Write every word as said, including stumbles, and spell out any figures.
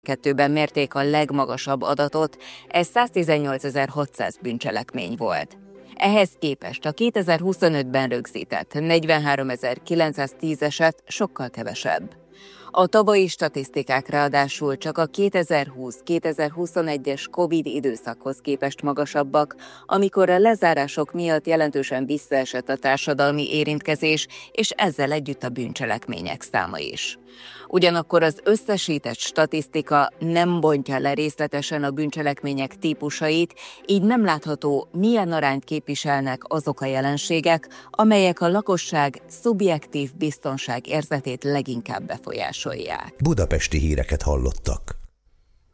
kettőben mérték a legmagasabb adatot, ez száztizennyolcezer-hatszáz bűncselekmény volt. Ehhez képest a kétezer-huszonötben rögzített negyvenháromezer-kilencszáztíz eset sokkal kevesebb. A tavalyi statisztikák ráadásul csak a kétezer-húsz-kétezer-huszonegyes Covid időszakhoz képest magasabbak, amikor a lezárások miatt jelentősen visszaesett a társadalmi érintkezés, és ezzel együtt a bűncselekmények száma is. Ugyanakkor az összesített statisztika nem bontja le részletesen a bűncselekmények típusait, így nem látható, milyen arányt képviselnek azok a jelenségek, amelyek a lakosság szubjektív biztonságérzetét leginkább befolyásolják. Budapesti híreket hallottak.